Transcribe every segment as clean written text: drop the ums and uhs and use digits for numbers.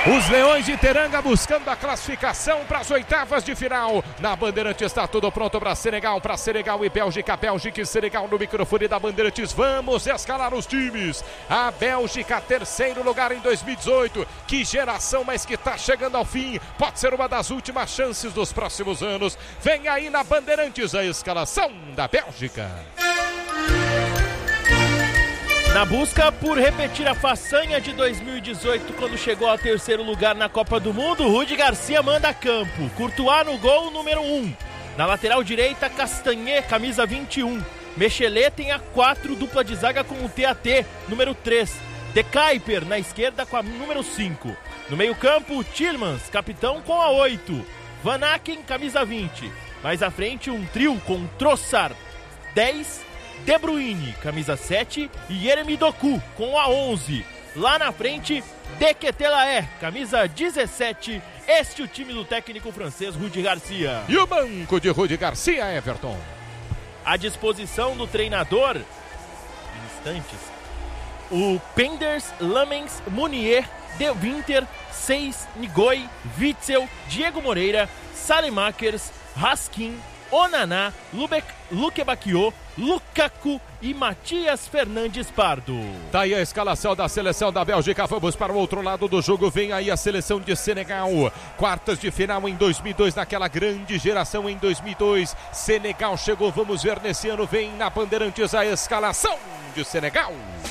Os Leões de Teranga buscando a classificação para as oitavas de final. Na Bandeirantes está tudo pronto para Senegal e Bélgica. Bélgica e Senegal no microfone da Bandeirantes. Vamos escalar os times. A Bélgica, terceiro lugar em 2018. Que geração, mas que está chegando ao fim. Pode ser uma das últimas chances dos próximos anos. Vem aí na Bandeirantes a escalação da Bélgica. Na busca por repetir a façanha de 2018, quando chegou ao terceiro lugar na Copa do Mundo, Rudi Garcia manda a campo. Courtois no gol, número 1. Na lateral direita, Castanhe, camisa 21. Mechele tem a 4, dupla de zaga com o TAT, número 3. De Kuyper na esquerda com a número 5. No meio campo, Tielemans, capitão com a 8. Van Aken, camisa 20. Mais à frente, um trio com Trossard, 10. De Bruyne, camisa 7, e Yeremi Doku, com a 11. Lá na frente, De Ketelaere, camisa 17. Este é o time do técnico francês Rudi Garcia. E o banco de Rudi Garcia, Everton? À disposição do treinador, instantes, o Penders, Lamens, Munier, De Winter, Seis, Ngoi, Witzel, Diego Moreira, Salemakers, Raskin, Onaná, Luque Bacchio, Lukaku e Matias Fernandes Pardo. Tá aí a escalação da seleção da Bélgica. Vamos para o outro lado do jogo. Vem aí a seleção de Senegal. Quartas de final em 2002, naquela grande geração em 2002. Senegal chegou, vamos ver nesse ano. Vem na Bandeirantes a escalação de Senegal.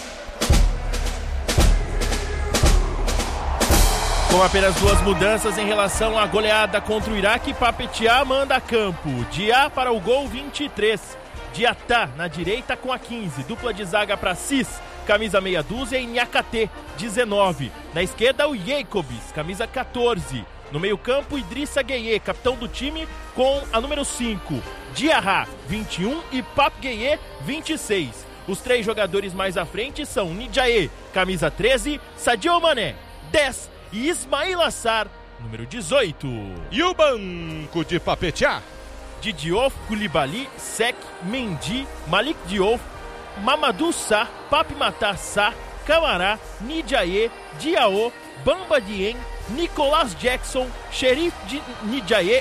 Com apenas 2 mudanças em relação à goleada contra o Iraque, Papetia manda a campo. Dia para o gol, 23. Diatá na direita com a 15. Dupla de zaga para Cis, camisa meia dúzia, e Niakate, 19. Na esquerda, o Jacobs, camisa 14. No meio campo, Idrissa Gueye, capitão do time, com a número 5. Diarra, 21 e Pape Gueye, 26. Os 3 jogadores mais à frente são Ndiaye, camisa 13, Sadio Mané, 10. E Ismail Assar, número 18. E o banco de Papetia? Diouf, Koulibaly, Seck, Mendy, Malik Diouf, Mamadou Sarr, Pape Matar Sarr, Camara, Ndiaye, Diao, Bamba Dieng, Nicolas Jackson, Cherif Ndiaye